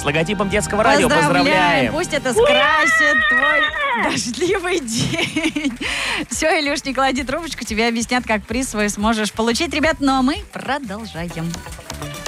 логотипом детского радио. Поздравляем! Пусть это скрасит твой дождливый день. Все, Илюш, не клади трубочку, тебе объяснят, как приз свой сможешь получить. Ребят, ну а мы продолжаем.